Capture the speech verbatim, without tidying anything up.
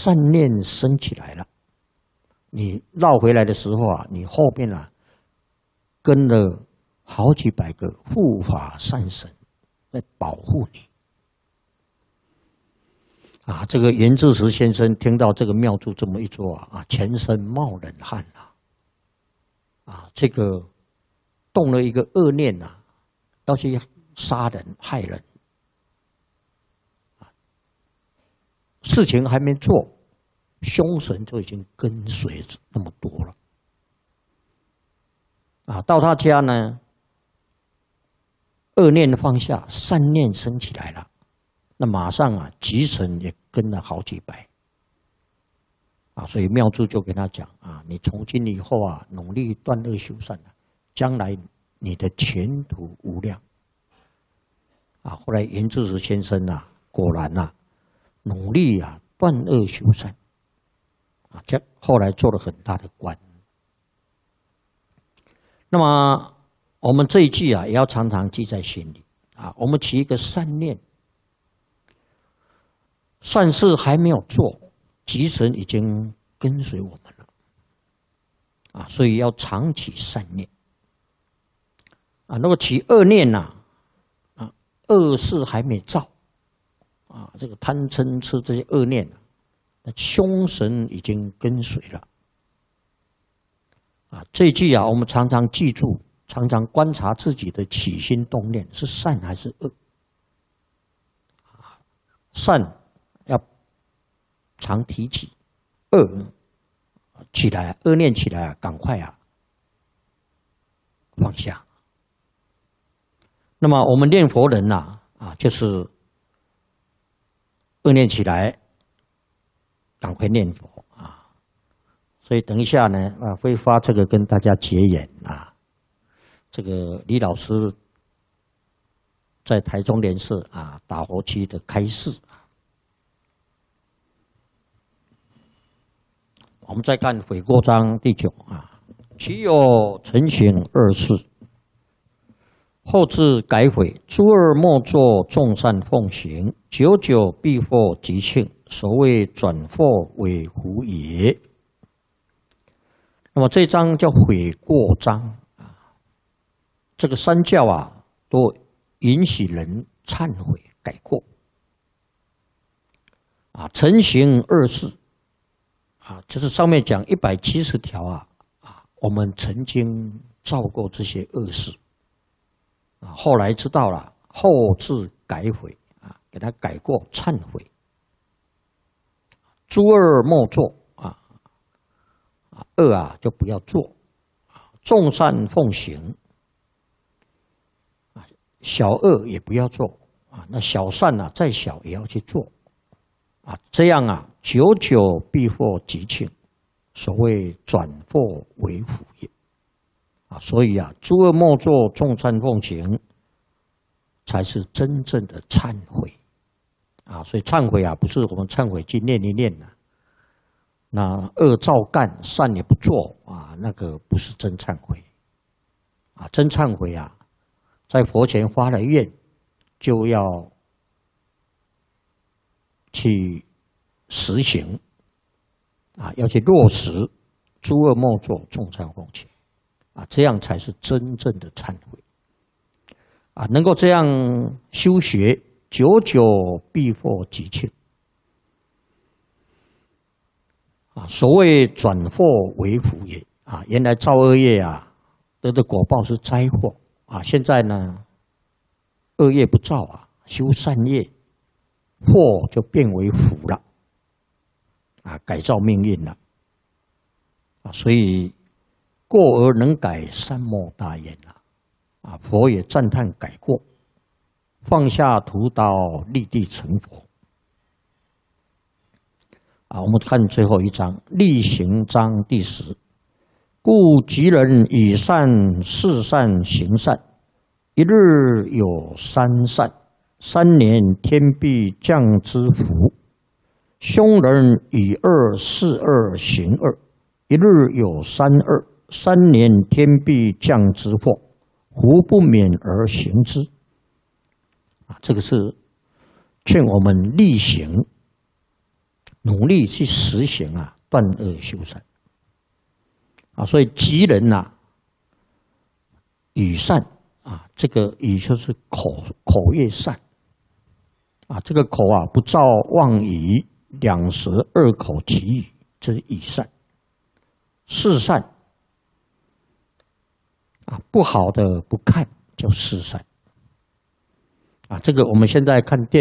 善念升起来了，你绕回来的时候啊，你后面啊跟了好几百个护法善神在保护你。啊，这个严智慈先生听到这个妙珠这么一说啊，全身冒冷汗啊！啊，这个动了一个恶念呐、啊，要去杀人害人，啊，事情还没做，凶神就已经跟随那么多了。啊，到他家呢，恶念放下，善念升起来了。那马上啊，吉神也跟了好几百，啊，所以妙珠就跟他讲啊，你从今以后啊，努力断恶修善啊，将来你的前途无量。啊，后来严智慈先生啊，果然啊，努力啊断恶修善，啊，这后来做了很大的官。那么我们这一句啊，也要常常记在心里啊，我们起一个善念。善事还没有做，吉神已经跟随我们了，啊，所以要常起善念，啊，如果起恶念呐、啊，啊，恶事还没造，啊，这个贪嗔痴这些恶念，那凶神已经跟随了，啊，这一句啊，我们常常记住，常常观察自己的起心动念是善还是恶，啊，善。要常提起，恶起来，恶念起来啊，赶快啊放下。那么我们念佛人呐、啊，啊，就是恶念起来，赶快念佛啊。所以等一下呢，啊，会发这个跟大家结缘啊。这个李老师在台中莲社啊打佛区的开示。我们再看悔过章第九啊，其有成行二事，后至改悔，诸恶莫作，众善奉行，久久必获吉庆，所谓转祸为福也。那么这一章叫悔过章啊，这个三教啊都允许人忏悔改过啊，成行二事。啊，就是上面讲一百七十条啊，啊，我们曾经造过这些恶事，啊，后来知道了，后至改悔啊，给他改过忏悔，诸恶莫作啊，啊，恶啊就不要做，啊，众善奉行，啊，小恶也不要做，啊，那小善啊再小也要去做。啊，这样啊，久久必获吉庆，所谓转祸为福也。啊，所以啊，诸恶莫作，众善奉行，才是真正的忏悔。啊，所以忏悔啊，不是我们忏悔去念一念呐、啊，那恶照干，善也不做啊，那个不是真忏悔。啊，真忏悔啊，在佛前发了愿，就要去实行啊，要去落实诸恶莫作，众善奉行啊，这样才是真正的忏悔啊！能够这样修学，久久必获吉庆啊！所谓转祸为福也啊！原来造恶业啊，得的果报是灾祸啊！现在呢，恶业不造啊，修善业。祸就变为福了，啊，改造命运了，啊，所以过而能改，善莫大焉了，啊，佛也赞叹改过，放下屠刀，立地成佛。啊，我们看最后一章，例行章第十，故吉人以善事善行善，一日有三善。三年天必降之福，凶人以恶事恶行恶，一日有三恶，三年天必降之祸，福不免而行之。啊，这个是劝我们力行， 努力去实行啊断恶修善啊，所以吉人呐、啊，语善啊，这个语就是口口业善啊，这个口啊不造妄语，两舌恶口绮语，这是语善。事善啊，不好的不看叫事善啊，这个我们现在看电